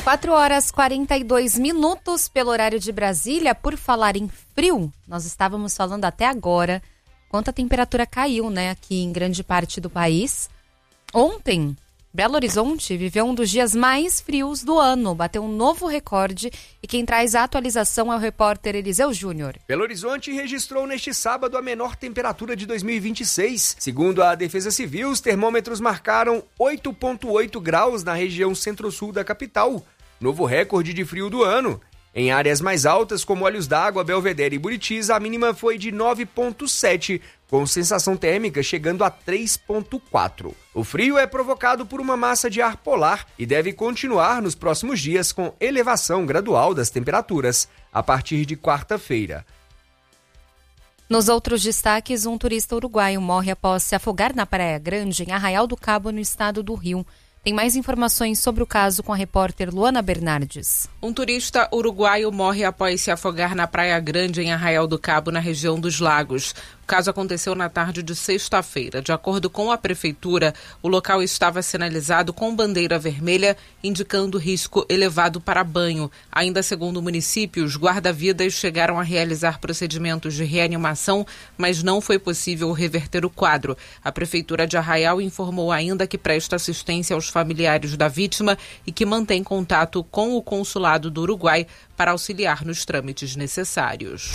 4h42 pelo horário de Brasília. Por falar em frio, nós estávamos falando até agora quanto a temperatura caiu, né, aqui em grande parte do país. Ontem, Belo Horizonte viveu um dos dias mais frios do ano, bateu um novo recorde e quem traz a atualização é o repórter Eliseu Júnior. Belo Horizonte registrou neste sábado a menor temperatura de 2026. Segundo a Defesa Civil, os termômetros marcaram 8,8 graus na região centro-sul da capital, novo recorde de frio do ano. Em áreas mais altas, como Olhos d'Água, Belvedere e Buritis, a mínima foi de 9,7, com sensação térmica chegando a 3,4. O frio é provocado por uma massa de ar polar e deve continuar nos próximos dias com elevação gradual das temperaturas, a partir de quarta-feira. Nos outros destaques, um turista uruguaio morre após se afogar na Praia Grande, em Arraial do Cabo, no estado do Rio. Tem mais informações sobre o caso com a repórter Luana Bernardes. Um turista uruguaio morre após se afogar na Praia Grande, em Arraial do Cabo, na região dos Lagos. O caso aconteceu na tarde de sexta-feira. De acordo com a prefeitura, o local estava sinalizado com bandeira vermelha, indicando risco elevado para banho. Ainda segundo o município, os guarda-vidas chegaram a realizar procedimentos de reanimação, mas não foi possível reverter o quadro. A prefeitura de Arraial informou ainda que presta assistência aos familiares da vítima e que mantém contato com o consulado do Uruguai para auxiliar nos trâmites necessários.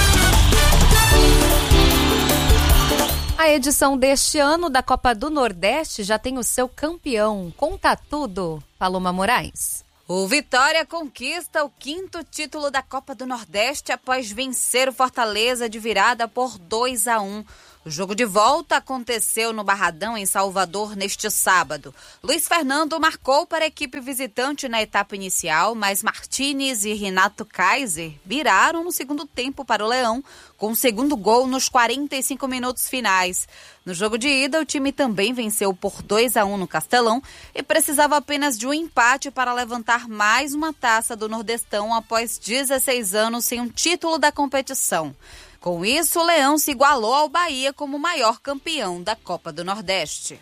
A edição deste ano da Copa do Nordeste já tem o seu campeão. Conta tudo, Paloma Moraes. O Vitória conquista o 5º título da Copa do Nordeste após vencer o Fortaleza de virada por 2-1. O jogo de volta aconteceu no Barradão, em Salvador, neste sábado. Luiz Fernando marcou para a equipe visitante na etapa inicial, mas Martínez e Renato Kaiser viraram no segundo tempo para o Leão, com o segundo gol nos 45 minutos finais. No jogo de ida, o time também venceu por 2-1 no Castelão e precisava apenas de um empate para levantar mais uma taça do Nordestão após 16 anos sem um título da competição. Com isso, o Leão se igualou ao Bahia como o maior campeão da Copa do Nordeste.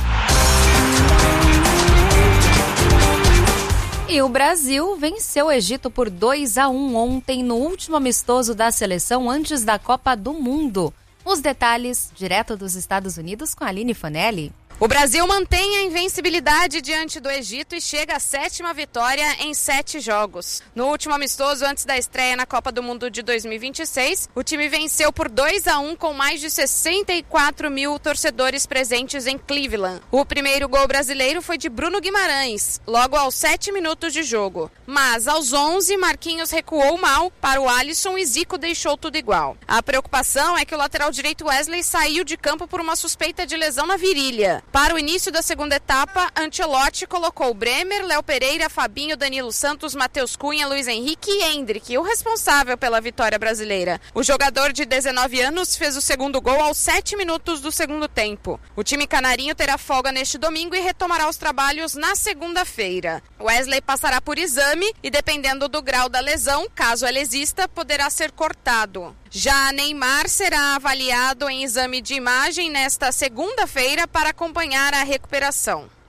E o Brasil venceu o Egito por 2-1 ontem no último amistoso da seleção antes da Copa do Mundo. Os detalhes, direto dos Estados Unidos, com a Aline Fanelli. O Brasil mantém a invencibilidade diante do Egito e chega à 7ª vitória em 7 jogos. No último amistoso, antes da estreia na Copa do Mundo de 2026, o time venceu por 2-1 com mais de 64 mil torcedores presentes em Cleveland. O primeiro gol brasileiro foi de Bruno Guimarães, logo aos 7 minutos de jogo. Mas aos 11, Marquinhos recuou mal para o Alisson e Zico deixou tudo igual. A preocupação é que o lateral direito Wesley saiu de campo por uma suspeita de lesão na virilha. Para o início da segunda etapa, Ancelotti colocou Bremer, Léo Pereira, Fabinho, Danilo Santos, Matheus Cunha, Luiz Henrique e Endrick, o responsável pela vitória brasileira. O jogador de 19 anos fez o segundo gol aos 7 minutos do segundo tempo. O time canarinho terá folga neste domingo e retomará os trabalhos na segunda-feira. Wesley passará por exame e, dependendo do grau da lesão, caso ela exista, poderá ser cortado. Já Neymar será avaliado em exame de imagem nesta segunda-feira para acompanhar a recuperação.